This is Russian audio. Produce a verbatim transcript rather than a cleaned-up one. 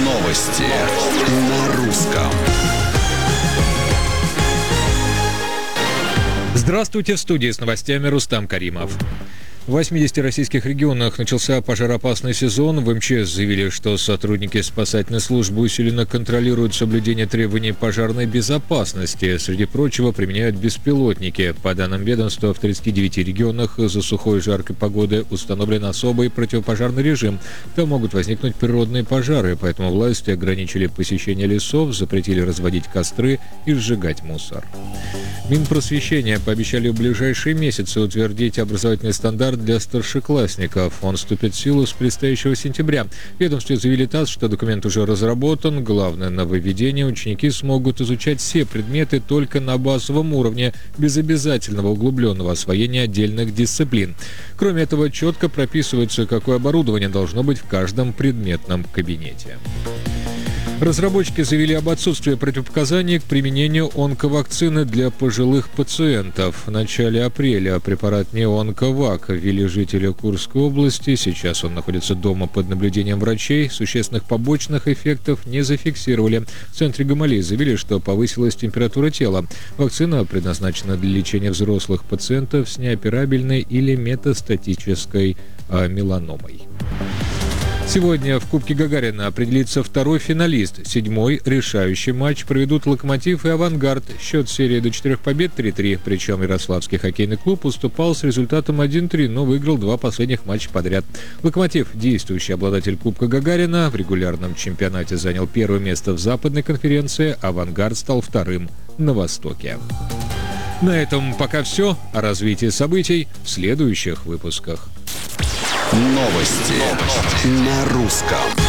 Новости на русском. Здравствуйте, в студии с новостями Рустам Каримов. В восьмидесяти российских регионах начался пожароопасный сезон. В эм че эс заявили, что сотрудники спасательной службы усиленно контролируют соблюдение требований пожарной безопасности. Среди прочего, применяют беспилотники. По данным ведомства, в тридцати девяти регионах из-за сухой и жаркой погоды установлен особый противопожарный режим. Там могут возникнуть природные пожары, поэтому власти ограничили посещение лесов, запретили разводить костры и сжигать мусор. Минпросвещения пообещали в ближайшие месяцы утвердить образовательный стандарт для старшеклассников. Он вступит в силу с предстоящего сентября. В ведомстве заявили ТАСС, что документ уже разработан. Главное нововведение: ученики смогут изучать все предметы только на базовом уровне, без обязательного углубленного освоения отдельных дисциплин. Кроме этого, четко прописывается, какое оборудование должно быть в каждом предметном кабинете. Разработчики заявили об отсутствии противопоказаний к применению онковакцины для пожилых пациентов. В начале апреля препарат неонковак ввели жители Курской области. Сейчас он находится дома под наблюдением врачей. Существенных побочных эффектов не зафиксировали. В центре Гамалеи заявили, что повысилась температура тела. Вакцина предназначена для лечения взрослых пациентов с неоперабельной или метастатической а, меланомой. Сегодня в Кубке Гагарина определится второй финалист. Седьмой решающий матч проведут «Локомотив» и «Авангард». Счет серии до четырех побед три-три. Причем Ярославский хоккейный клуб уступал с результатом один-три, но выиграл два последних матча подряд. «Локомотив», действующий обладатель Кубка Гагарина, в регулярном чемпионате занял первое место в западной конференции, «Авангард» стал вторым на Востоке. На этом пока все. О развитии событий в следующих выпусках. Новости на русском.